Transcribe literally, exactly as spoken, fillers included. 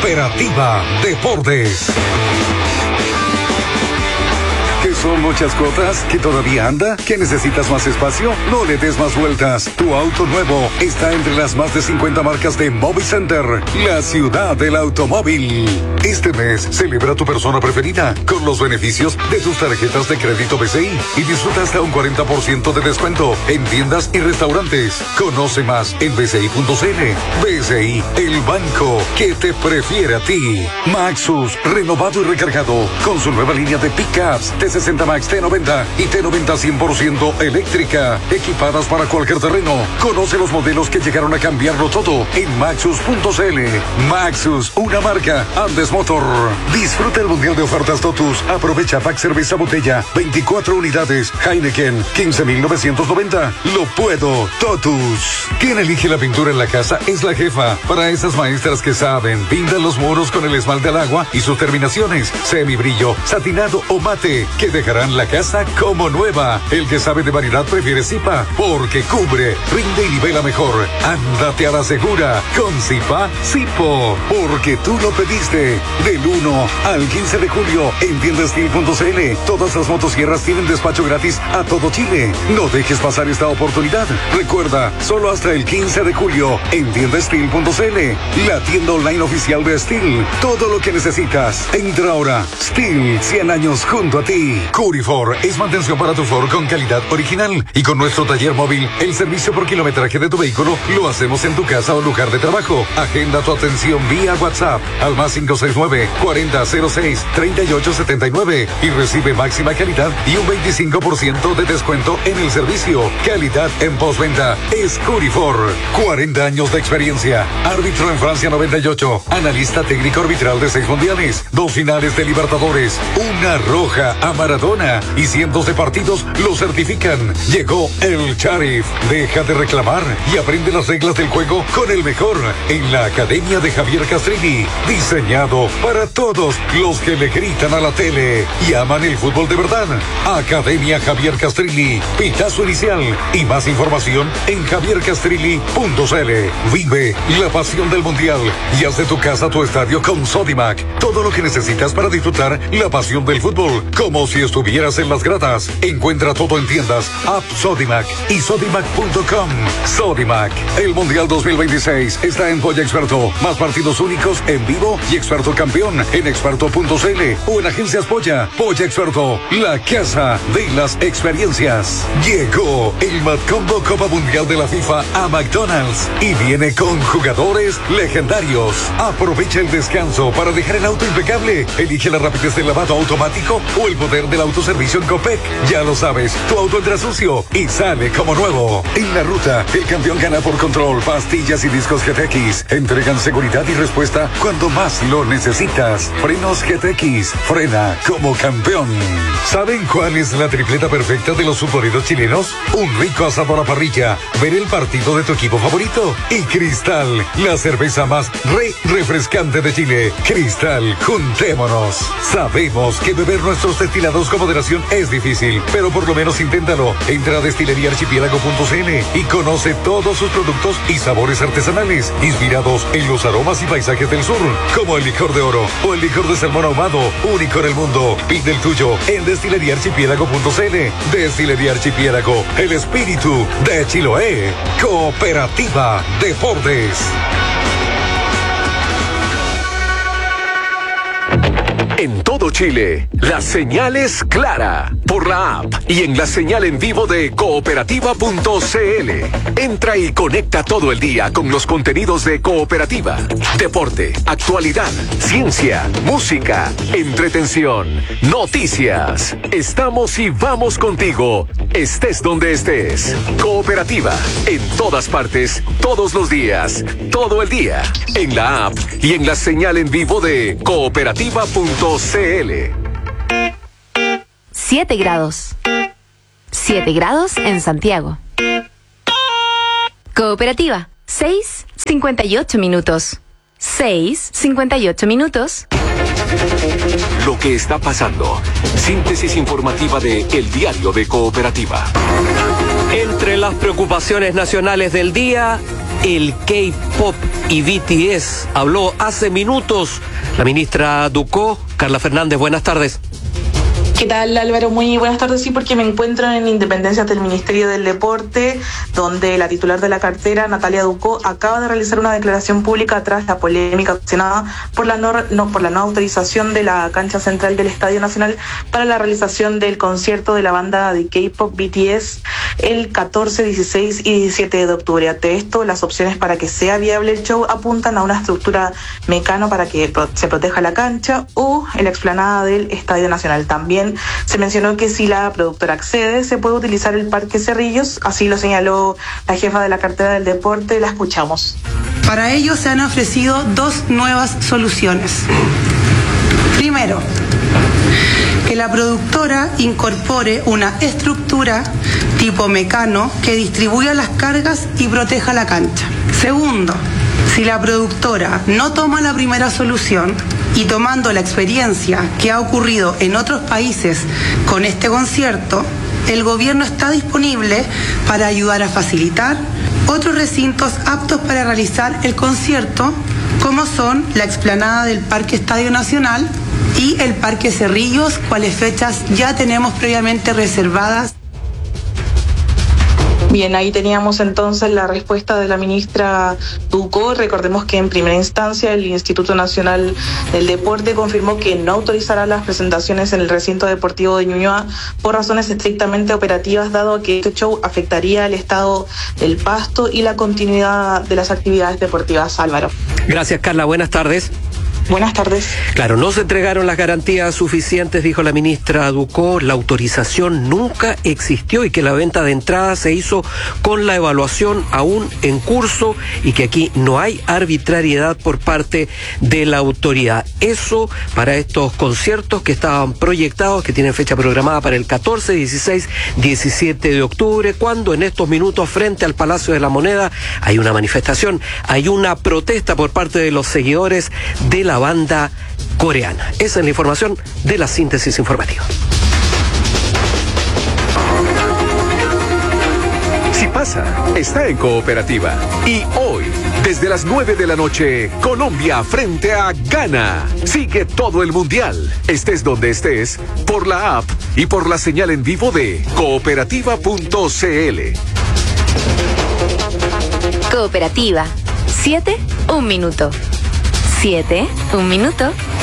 Cooperativa Deportes. ¿Qué son muchas cuotas? ¿Que todavía anda? ¿Que necesitas más espacio? No le des más vueltas. Tu auto nuevo está entre las más de cincuenta marcas de Movicenter, la ciudad del automóvil. Este mes celebra tu persona preferida con los beneficios de tus tarjetas de crédito B C I y disfruta hasta un cuarenta por ciento de descuento en tiendas y restaurantes. Conoce más en b c i punto c l. B C I, el banco que te prefiere a ti. Maxus, renovado y recargado con su nueva línea de pickups T sesenta Max, T noventa y T noventa cien por ciento eléctrica, equipadas para cualquier terreno. Conoce los modelos que llegaron a cambiarlo todo en maxus punto c l. Maxus, una marca Andes Motor. Disfruta el mundial de ofertas Totus. Aprovecha pack cerveza botella, veinticuatro unidades. Heineken, quince mil novecientos noventa. Lo puedo, Totus. Quien elige la pintura en la casa es la jefa. Para esas maestras que saben, pintan los muros con el esmalte al agua y sus terminaciones, semibrillo, satinado o mate, que dejarán la casa como nueva. El que sabe de variedad prefiere Zipa, porque cubre, rinde y nivela mejor. Ándate a la segura con Zipa Zipo, porque tú lo pediste. Del uno al quince de julio en tienda steel punto c l. Todas las motosierras tienen despacho gratis a todo Chile. No dejes pasar esta oportunidad. Recuerda, solo hasta el quince de julio en tienda steel punto c l, la tienda online oficial de Steel. Todo lo que necesitas. Entra ahora. Steel, cien años junto a ti. Curifor es mantención para tu Ford con calidad original. Y con nuestro taller móvil, el servicio por kilometraje de tu vehículo lo hacemos en tu casa o lugar de trabajo. Agenda tu atención vía WhatsApp al más cinco seis nueve, cuarenta cero seis, treinta y ocho setenta y nueve y recibe máxima calidad y un veinticinco por ciento de descuento en el servicio. Calidad en postventa es Curifor. cuarenta años de experiencia. Árbitro en Francia noventa y ocho. Analista técnico arbitral de seis mundiales. Dos finales de Libertadores. Una roja a Maradona y cientos de partidos lo certifican. Llegó el Sheriff. Deja de reclamar y aprende las reglas del juego con el mejor en la Academia de Javier Castrilli. Diseñado para todos los que le gritan a la tele y aman el fútbol de verdad. Academia Javier Castrilli. Pitazo inicial y más información en javier castrilli punto c l. Vive la pasión del mundial y haz de tu casa tu estadio con Sodimac. Todo lo que necesitas para disfrutar la pasión del fútbol, como si estuvieras en las gradas. Encuentra todo en tiendas, app Sodimac y sodimac punto com. Sodimac, el Mundial dos mil veintiséis está en Polla Experto. Más partidos únicos en vivo y Experto campeón en experto punto c l o en agencias Polla. Polla Experto, la casa de las experiencias. Llegó el Matcombo Copa Mundial de la FIFA a McDonald's y viene con jugadores legendarios. Aprovecha el descanso para dejar el auto impecable. Elige la rapidez del lavado automático o el poder del autoservicio en Copec. Ya lo sabes, tu auto entra sucio y sale como nuevo. En la ruta, el campeón gana por control. Pastillas y discos G T X entregan seguridad y respuesta cuando más lo necesitas. Frenos G T X, frena como campeón. ¿Saben cuál es la tripleta perfecta de los futboleros chilenos? Un rico asado a la parrilla, ver el partido de tu equipo favorito y Cristal, la cerveza más re refrescante de Chile. Cristal, juntémonos. Sabemos que beber nuestros destilados con moderación es difícil, pero por lo menos inténtalo. Entra a destilería archipiélago punto c l y conoce todos sus productos y sabores artesanales, inspirados en los aromas y paisajes del sur, como el licor de oro o el licor de salmón ahumado, único en el mundo. Pide el tuyo en destilería archipiélago punto c l. Destilería Archipiélago, el espíritu de Chiloé. Cooperativa Deportes. En todo Chile, la señal es clara por la app y en la señal en vivo de cooperativa punto c l. Entra y conecta todo el día con los contenidos de Cooperativa. Deporte, actualidad, ciencia, música, entretención, noticias. Estamos y vamos contigo, estés donde estés. Cooperativa, en todas partes, todos los días, todo el día. En la app y en la señal en vivo de cooperativa punto c l. siete grados. siete grados en Santiago. Cooperativa, seis cincuenta y ocho minutos. seis cincuenta y ocho minutos. Lo que está pasando. Síntesis informativa de El Diario de Cooperativa. Entre las preocupaciones nacionales del día, el K-pop y B T S. Habló hace minutos la ministra Ducó. Carla Fernández, buenas tardes. ¿Qué tal, Álvaro? Muy buenas tardes. Sí, porque me encuentro en Independencias del Ministerio del Deporte, donde la titular de la cartera, Natalia Ducó, acaba de realizar una declaración pública tras la polémica ocasionada por la no, no, por la no autorización de la cancha central del Estadio Nacional para la realización del concierto de la banda de K-pop B T S el catorce, dieciséis y diecisiete de octubre. Ante esto, las opciones para que sea viable el show apuntan a una estructura mecano para que se proteja la cancha o en la explanada del Estadio Nacional. También se mencionó que si la productora accede, se puede utilizar el Parque Cerrillos, así lo señaló la jefa de la cartera del deporte. La escuchamos. Para ello se han ofrecido dos nuevas soluciones. Primero, que la productora incorpore una estructura tipo mecano que distribuya las cargas y proteja la cancha. Segundo, si la productora no toma la primera solución y tomando la experiencia que ha ocurrido en otros países con este concierto, el gobierno está disponible para ayudar a facilitar otros recintos aptos para realizar el concierto, como son la explanada del Parque Estadio Nacional y el Parque Cerrillos, cuales fechas ya tenemos previamente reservadas. Bien, ahí teníamos entonces la respuesta de la ministra Ducó. Recordemos que en primera instancia el Instituto Nacional del Deporte confirmó que no autorizará las presentaciones en el recinto deportivo de Ñuñoa por razones estrictamente operativas, dado que este show afectaría el estado del pasto y la continuidad de las actividades deportivas. Álvaro. Gracias, Carla. Buenas tardes. Buenas tardes. Claro, no se entregaron las garantías suficientes, dijo la ministra Ducó. La autorización nunca existió y que la venta de entradas se hizo con la evaluación aún en curso y que aquí no hay arbitrariedad por parte de la autoridad. Eso para estos conciertos que estaban proyectados, que tienen fecha programada para el catorce, dieciséis, diecisiete de octubre, cuando en estos minutos frente al Palacio de la Moneda hay una manifestación, hay una protesta por parte de los seguidores de la banda coreana. Esa es la información de la síntesis informativa. Si pasa, está en Cooperativa. Y hoy, desde las nueve de la noche, Colombia frente a Ghana. Sigue todo el mundial, estés donde estés, por la app y por la señal en vivo de cooperativa punto c l. Cooperativa. Siete, un minuto. Siete, un minuto.